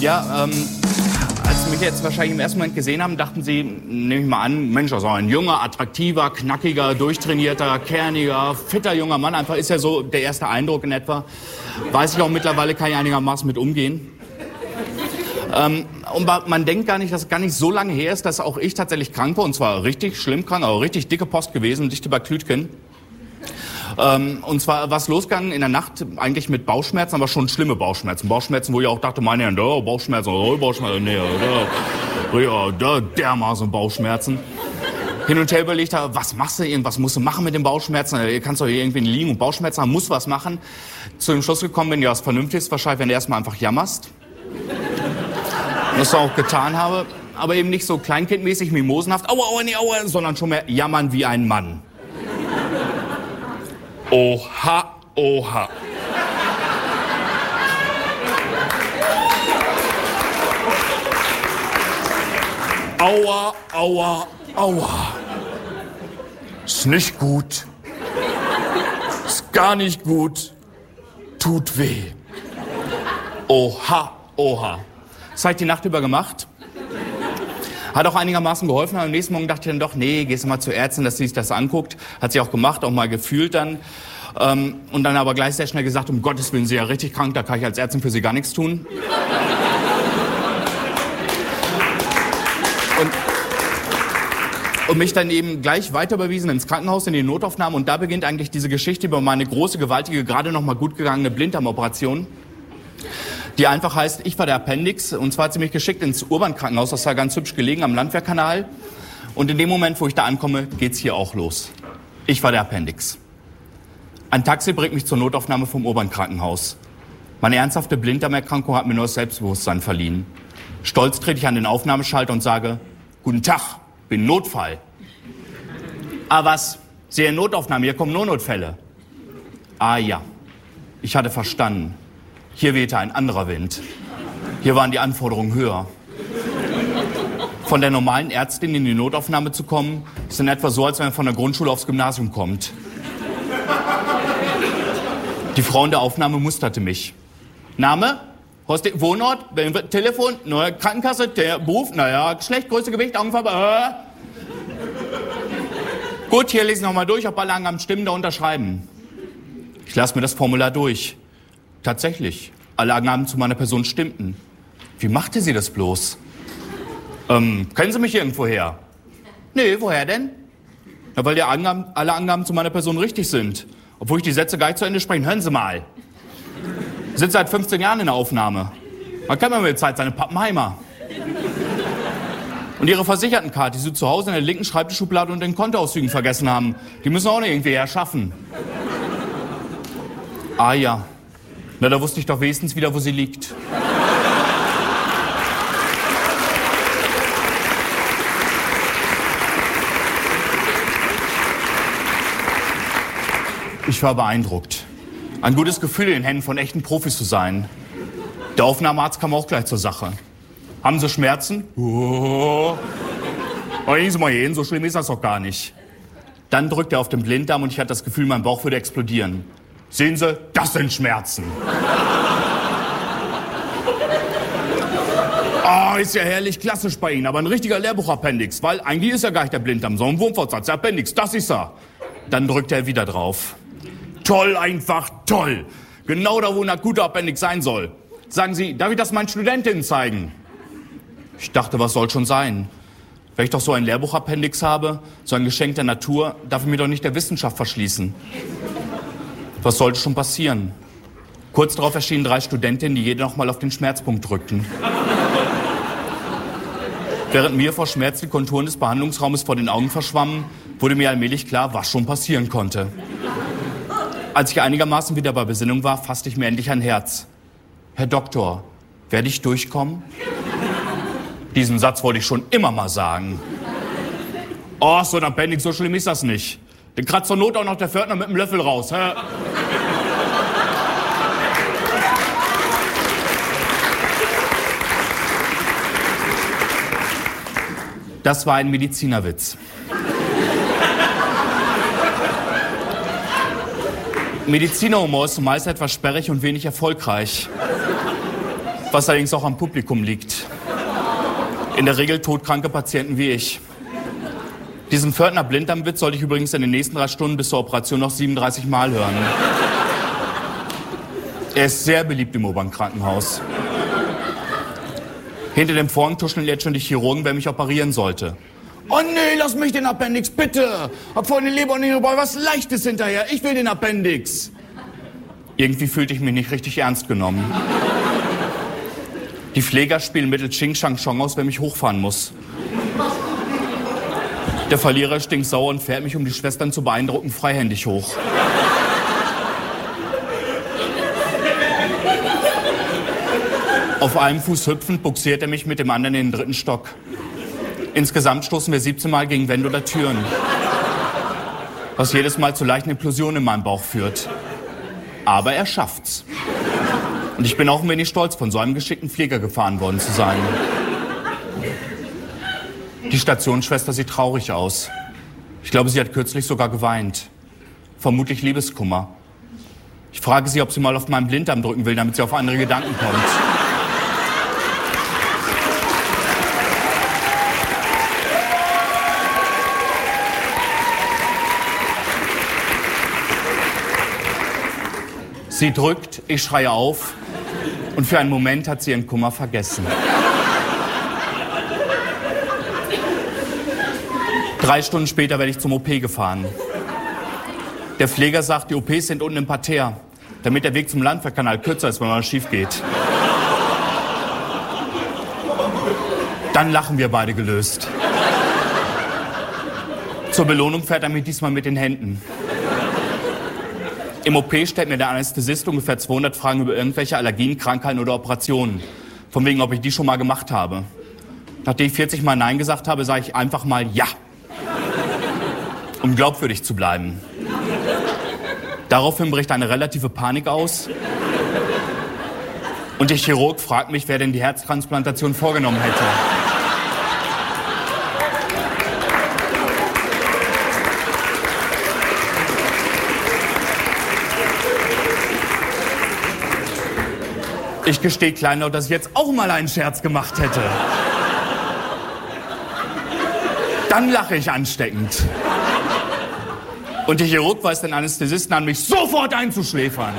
Ja, als Sie mich jetzt wahrscheinlich im ersten Moment gesehen haben, dachten Sie, nehme ich mal an, Mensch, also ein junger, attraktiver, knackiger, durchtrainierter, kerniger, fitter junger Mann. Einfach ist ja so der erste Eindruck in etwa. Weiß ich auch mittlerweile, kann ich einigermaßen mit umgehen. Und man denkt gar nicht, dass es gar nicht so lange her ist, dass auch ich tatsächlich krank war. Und zwar richtig schlimm krank, aber richtig dicke Post gewesen, dichte Baklütchen. Und zwar war es losgegangen in der Nacht eigentlich mit Bauchschmerzen, aber schon schlimme Bauchschmerzen. Bauchschmerzen, wo ich auch dachte, meine Herren, Bauchschmerzen, nee, dermaßen Bauchschmerzen. Hin und her überlegt habe, was machst du, irgendwas musst du machen mit den Bauchschmerzen, du kannst doch hier irgendwie liegen und Bauchschmerzen haben, musst was machen. Zu dem Schluss gekommen bin, ja, das Vernünftigste wahrscheinlich, wenn du erstmal einfach jammerst. Was ich auch getan habe, aber eben nicht so kleinkindmäßig, mimosenhaft, aua, sondern schon mehr jammern wie ein Mann. Oha, oha. Aua, aua, aua. Ist nicht gut. Ist gar nicht gut. Tut weh. Oha, oha. Das habe ich die Nacht über gemacht. Hat auch einigermaßen geholfen. Am nächsten Morgen dachte ich dann doch, nee, gehst du mal zur Ärztin, dass sie sich das anguckt. Hat sie auch gemacht, auch mal gefühlt dann. Und dann aber gleich sehr schnell gesagt, um Gottes Willen, Sie ja richtig krank, da kann ich als Ärztin für Sie gar nichts tun. Und mich dann eben gleich weiter überwiesen ins Krankenhaus, in die Notaufnahme. Und da beginnt eigentlich diese Geschichte über meine große, gewaltige, gerade noch mal gut gegangene Blinddarmoperation. Die einfach heißt, ich war der Appendix. Und zwar hat sie mich geschickt ins Urban-Krankenhaus, das war ganz hübsch gelegen am Landwehrkanal. Und in dem Moment, wo ich da ankomme, geht's hier auch los. Ich war der Appendix. Ein Taxi bringt mich zur Notaufnahme vom Urban-Krankenhaus. Meine ernsthafte Blinddarmerkrankung hat mir nur das Selbstbewusstsein verliehen. Stolz trete ich an den Aufnahmeschalter und sage, guten Tag, bin Notfall. Ah was, Sie in Notaufnahme, hier kommen nur Notfälle. Ah ja, ich hatte verstanden. Hier wehte ein anderer Wind. Hier waren die Anforderungen höher. Von der normalen Ärztin in die Notaufnahme zu kommen, ist in etwa so, als wenn man von der Grundschule aufs Gymnasium kommt. Die Frau in der Aufnahme musterte mich. Name? Wohnort? Telefon? Neue Krankenkasse? Der Beruf? Naja, Geschlecht, Größe, Gewicht, Augenfarbe? Gut, hier lese ich nochmal durch, ob alle Angaben stimmen, da unterschreiben. Ich lasse mir das Formular durch. Tatsächlich, alle Angaben zu meiner Person stimmten. Wie machte sie das bloß? Kennen Sie mich irgendwo her? Nee, woher denn? Na, weil alle Angaben zu meiner Person richtig sind. Obwohl ich die Sätze gar nicht zu Ende spreche. Hören Sie mal. Ich sitze seit 15 Jahren in der Aufnahme. Man kennt mir mit Zeit seine Pappenheimer. Und Ihre Versichertenkarte, die Sie zu Hause in der linken Schreibtischschublade und den Kontoauszügen vergessen haben, die müssen auch noch irgendwie herschaffen. Ah ja. Na, da wusste ich doch wenigstens wieder, wo sie liegt. Ich war beeindruckt. Ein gutes Gefühl, in den Händen von echten Profis zu sein. Der Aufnahmearzt kam auch gleich zur Sache. Haben Sie Schmerzen? Oh. Aber gehen Sie mal hin, so schlimm ist das doch gar nicht. Dann drückte er auf den Blinddarm und ich hatte das Gefühl, mein Bauch würde explodieren. Sehen Sie, das sind Schmerzen. Oh, ist ja herrlich klassisch bei Ihnen, aber ein richtiger Lehrbuchappendix, weil eigentlich ist ja gar nicht der Blinddarm, sondern ein Wurmfortsatz. Der Appendix, das ist er. Dann drückt er wieder drauf. Toll, einfach toll. Genau da, wo ein akuter Appendix sein soll. Sagen Sie, darf ich das meinen Studentinnen zeigen? Ich dachte, was soll schon sein? Wenn ich doch so ein Lehrbuchappendix habe, so ein Geschenk der Natur, darf ich mir doch nicht der Wissenschaft verschließen. Was sollte schon passieren? Kurz darauf erschienen 3 Studentinnen, die jede noch mal auf den Schmerzpunkt drückten. Während mir vor Schmerz die Konturen des Behandlungsraumes vor den Augen verschwammen, wurde mir allmählich klar, was schon passieren konnte. Als ich einigermaßen wieder bei Besinnung war, fasste ich mir endlich ein Herz. Herr Doktor, werde ich durchkommen? Diesen Satz wollte ich schon immer mal sagen. Oh, so ein Appendix, so schlimm ist das nicht. Den kratzt zur Not auch noch der Pförtner mit dem Löffel raus. Hä? Das war ein Medizinerwitz. Medizinerhumor ist zumeist etwas sperrig und wenig erfolgreich. Was allerdings auch am Publikum liegt. In der Regel todkranke Patienten wie ich. Diesen Pförtner Blinddarmwitz sollte ich übrigens in den nächsten 3 Stunden bis zur Operation noch 37 Mal hören. Er ist sehr beliebt im U-Bahn-Krankenhaus. Hinter dem Vorhang tuscheln jetzt schon die Chirurgen, wer mich operieren sollte. Oh nee, lass mich den Appendix, bitte! Hab vorhin die Leber und Niere, was Leichtes hinterher. Ich will den Appendix. Irgendwie fühlte ich mich nicht richtig ernst genommen. Die Pfleger spielen mittels Ching Shang Chong aus, wer mich hochfahren muss. Der Verlierer stinksauer und fährt mich, um die Schwestern zu beeindrucken, freihändig hoch. Auf einem Fuß hüpfend buxiert er mich mit dem anderen in den 3. Stock. Insgesamt stoßen wir 17 Mal gegen Wände oder Türen. Was jedes Mal zu leichten Implosionen in meinem Bauch führt. Aber er schafft's. Und ich bin auch ein wenig stolz, von so einem geschickten Pfleger gefahren worden zu sein. Die Stationsschwester sieht traurig aus. Ich glaube, sie hat kürzlich sogar geweint. Vermutlich Liebeskummer. Ich frage sie, ob sie mal auf meinen Blinddarm drücken will, damit sie auf andere Gedanken kommt. Sie drückt, ich schreie auf und für einen Moment hat sie ihren Kummer vergessen. 3 Stunden später werde ich zum OP gefahren. Der Pfleger sagt, die OPs sind unten im Parterre, damit der Weg zum Landwehrkanal kürzer ist, wenn mal schief geht. Dann lachen wir beide gelöst. Zur Belohnung fährt er mich diesmal mit den Händen. Im OP stellt mir der Anästhesist ungefähr 200 Fragen über irgendwelche Allergien, Krankheiten oder Operationen. Von wegen, ob ich die schon mal gemacht habe. Nachdem ich 40 Mal Nein gesagt habe, sage ich einfach mal Ja. Um glaubwürdig zu bleiben. Daraufhin bricht eine relative Panik aus. Und der Chirurg fragt mich, wer denn die Herztransplantation vorgenommen hätte. Ich gestehe kleinlaut, dass ich jetzt auch mal einen Scherz gemacht hätte. Dann lache ich ansteckend. Und der Chirurg weist den Anästhesisten an, mich sofort einzuschläfern.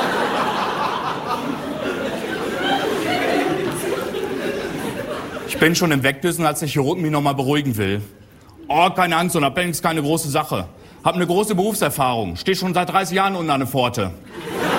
Ich bin schon im Wegdüsen, als der Chirurg mich nochmal beruhigen will. Oh, keine Angst, so ein Appendix ist keine große Sache. Hab eine große Berufserfahrung, stehe schon seit 30 Jahren unten an der Pforte.